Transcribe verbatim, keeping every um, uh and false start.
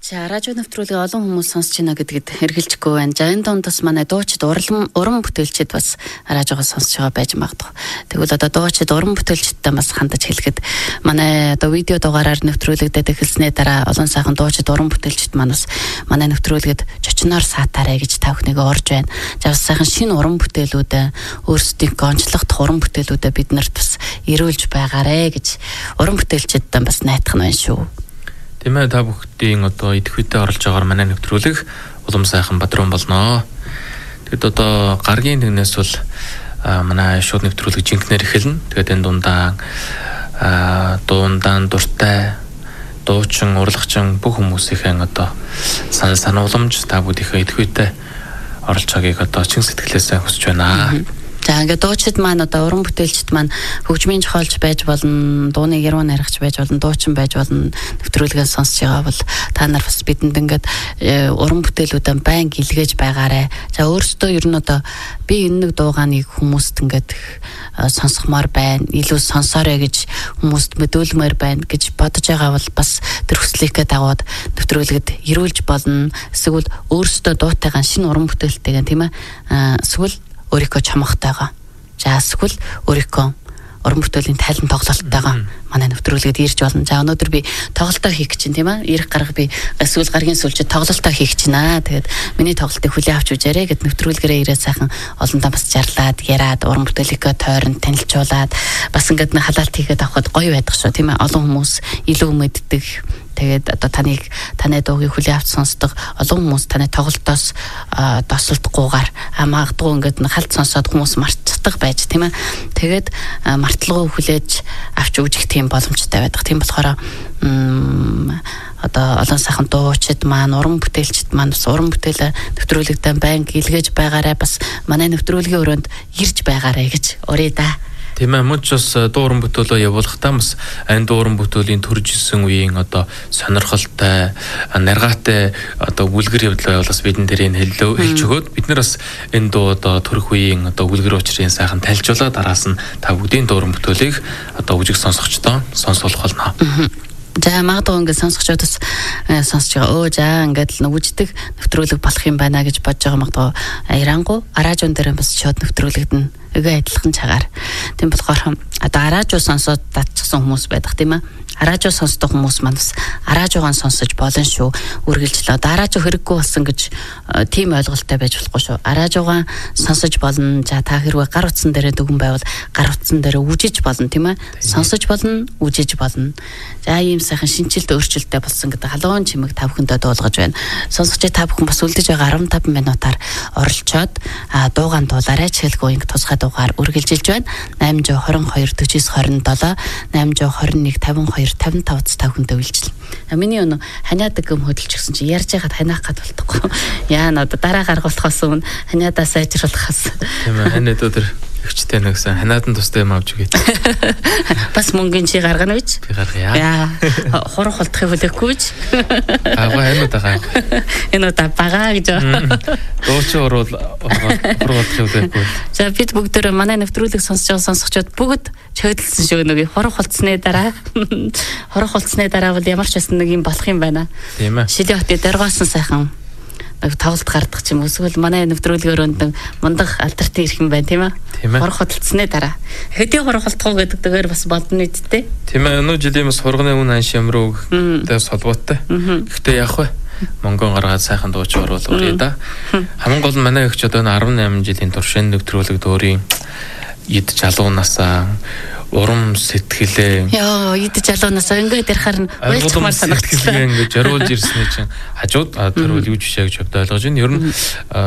За радио нэвтрүүлгийг олон хүмүүс сонсч байна гэдэгт хэргэлжгүй байна. За энэ дундас манай дуучид уран уран бүтээлчид бас радиогоо сонсч байгаа байж магадгүй. Тэгвэл одоо дуучид уран бүтээлчидтэй бас хандаж хэлэхэд манай одоо видео дугаараар нэвтрүүлэгдээд эхэлснээр дараа олон сайхан дуучид уран бүтээлчид манаас манай нэвтрүүлгээд чочноор саатаарэ гэж та бүхнийг орж байна. За бас сайхан шинэ уран бүтээлүүдээ өөрсдийнхөө онцлогдох уран бүтээлүүдээ биднэрт бас ирүүлж байгаарэ гэж уран бүтээлчидтэй бас найтах нь байна шүү. Тиймээ та бүхдийн одоо идэвхтэй оролж байгаагаар манай нэвтрүүлэг улам сайхан бадрун болно. Тэгэд одоо гаргийн нэгнээс бол манай шууд нэвтрүүлэг жинкнэр эхэлнэ. Тэгээд энэ дундаа дуундаан дуртай дуучин урлагчин бүх хүмүүсийн одоо санал санууламж та бүдийнхээ идэвхтэй оролж байгааг одоо чин сэтгэлээсээ хүсэж байна. За ингээд дуучид маань одоо уран бүтээлчд маань хөгжмийн зохиолч байж болно, дууны яруу найрагч байж болно, дуучин байж болно, нэвтрүүлгээ сонсож байгаа бол та нар бас бидэнд ингээд уран бүтээлүүдэн байн илгээж байгаарэ. За өөрсдөө ер нь одоо би энэ нэг дуугааныг хүмүүст ингээд сонсгомоор байна, илүү сонсоорой гэж хүмүүст мэдүүлмээр байна гэж бодож байгаа бол бас тэр хүслийнхээ дагууд нэвтрүүлгэд ирүүлж болно. Эсвэл өөрсдөө дуутайгаан шинэ уран бүтээлтэйгэн тийм ээ. Эсвэл өөрийнхөө чамхтайгаа. За эсвэл өөрийнхөө уран бүтээлийн тайлан тоглолттойгоо манай нэвтрүүлгээд ирж болно. За өнөөдөр би тоглолтоо хийх гэж байна тийм ээ. Ирэх гарга би эсвэл гаргийн сүлжээ тоглолтоо хийх гэж байна. Тэгээд миний тоглолтыг хүлээн авч үзээрэй гэд нэвтрүүлгээрээ ирээд сайхан олондоо бас жарлаад, яраад, уран бүтээлийнхөө тойронд танилцуулаад бас ингээд нэг халаалт хийгээд авахд гоё байдаг шүү тийм ээ. Олон хүмүүс илүү мэддэг. Тэгээд одоо таныг таны дуугийг хүлээн авч сонсдог олон хүмүүс таны тоглолтоос досолдохгүйгээр магадгүй ингээд халт сонсоод хүмүүс мартдаг байж тийм ээ. Тэгээд марталгүй хүлээж авч үзэх тийм боломжтой байдаг. Тийм болохоор одоо олон сайхан дуучид маань, уран бүтээлчид маань бас уран бүтээлээ нэвтрүүлэгдэн байнга илгээж байгаарай, бас манай нэвтрүүлгийн өрөөнд ирж байгаарай гэж урья да. Тийм ээ, мөн ч бас дууран бүтээлөө явуулахдаа бас энэ дууран бүтээлийн төржсэн үеийн одоо сонирхолтой, наргаатай одоо үлгэр явдлаа бас бидэн дээрээ хэллөө хэлж өгөөд бид нар бас энэ дуу одоо төрөх үеийн одоо үлгэр учрын сайхан тайлжуулаад араас нь та бүгдийн дууран бүтээлийг одоо үжиг сонсогчдоо сонсуулах болно. За магадгүй ингээд сонсогчдоос сонсож байгаа. Өө за ингээд л үждэг нэвтрүүлэг болох юм байна гэж бодож байгаа магадгүй ярангу араажун дээр бас шууд нэвтрүүлэгдэн өгээ адилхан цагаар. Тийм болохоор одоо араажуу сонсоод татчихсан хүмүүс байдаг тийм ээ. Араажуу сонсдог хүмүүс маань бас араажуугаан сонсож болно шүү. Үргэлжлээ. Одоо араажуу хэрэггүй болсон гэж тийм ойлголттой байж болохгүй шүү. Араажуугаан сонсож болно. За та хэрвээ гар утсан дээрээ дүгэн байвал гар утсан дээрээ үжиж болно тийм ээ. Сонсож болно, үжиж болно. За ийм сайхан шинжилт өөрчлөлттэй болсон гэдэг халуун чимэг та бүхэндээ дуулгаж байна. Сонсогчид та бүхэн бас үлдэж байгаа арван таван минутаар оролцоод дуугаан дуулаарай. Чиглэгөө ингэ тусгай дуугаар үргэлжилж байна. найман двадцать two forty-nine twenty-seven найман двадцать one fifty-two fifty-five та бүхэндээ үйлчлэн. Миний өнөө ханиадаг юм хөдөлчихсөн чи ярьж байгаад ханиах гад болтохгүй. Яа н одоо дараа гаргуулахаас өмнө ханиадаа сайжруулахаас. Тийм ээ, ханиад өдөр өвчтэй нэгсэн ханаадан тустай юм авч үгээд. Бас мөнгөний чи гаргана үуч? Би гаргая. Яа. Хурах болтохыг хүлээхгүйч. Аагаа энэ удаа гай. Энэ удаа бага гэж. Дуучин уруул хурах болтохыг хүлээхгүй. За бид бүгдөө манай нэвтрүүлэг сонсож байгаа сонсогчдод бүгд чөлдөлсөн шүү нөгөө хурах болцсны дараа. Хурах болцсны дараа бол ямар ч байсан нэг юм болох юм байна. Тийм ээ. Шилээ хотод дөргөөсөн сайхан тоглолт гардаг ч юм уу. Эсвэл манай нэвтрүүлгээр өнд мундаг альтернатив ирэх юм байна тийм ээ. Хурах болцсны дараа. Хэдийн хурах болтгоо гэдэг дэгээр бас бодно үсттэй. Тийм ээ. Өнөө жилийн бас хурганы үн анш ямруу гэдэг солбоотой. Гэхдээ яах вэ? Монгон гаргаад сайхан дууч оруул урья да. Хамгийн гол нь манай ихч одоо eighteen жилийн туршийн нэвтрүүлэгд өөрийн ид жалуунасаа урам сэтгэлээ яа идэж алуунасаа ингээд ярихаар нь уйлцмаар санагдчихлаа. Ингээд жаруулж ирсний чинь хажууд тэр үл юу жишээ гэж бодож ойлгож байна. Ер нь